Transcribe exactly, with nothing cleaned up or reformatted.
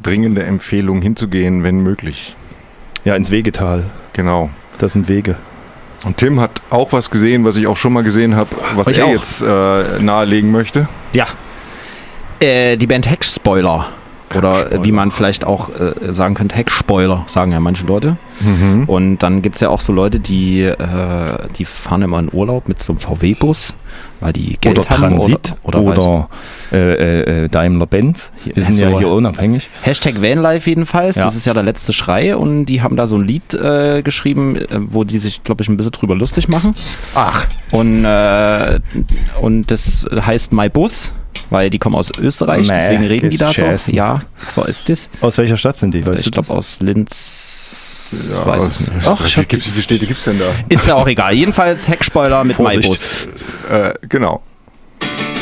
dringende Empfehlung hinzugehen, wenn möglich. Ja, ins Wegetal. Genau. Das sind Wege. Und Tim hat auch was gesehen, was ich auch schon mal gesehen habe, was Ich er auch. jetzt äh, nahelegen möchte. Ja. Äh, die Band Heckspoiler. Oder Heckspoiler. wie man vielleicht auch äh, sagen könnte, Heckspoiler, sagen ja manche Leute. Mhm. Und dann gibt es ja auch so Leute, die, äh, die fahren immer in Urlaub mit so einem V W-Bus, weil die Geld Oder haben. Transit Oder, oder, oder, äh, äh, Daimler-Benz. Wir sind so. ja hier unabhängig. Hashtag Vanlife jedenfalls, Ja. das ist ja der letzte Schrei und die haben da so ein Lied äh, geschrieben, äh, wo die sich, glaube ich, ein bisschen drüber lustig machen. Ach. Und, äh, und das heißt My Bus, weil die kommen aus Österreich, Mäh, deswegen reden die da gehst so. scheißen. Ja, so ist das. Aus welcher Stadt sind die? Weißt Ich du glaube das? aus Linz, Ja, weiß aus, es nicht. Ach, ich hab, wie viele Städte gibt es denn da? Ist ja auch egal. Jedenfalls Heckspoiler mit My Vorsicht. Bus. Äh, genau.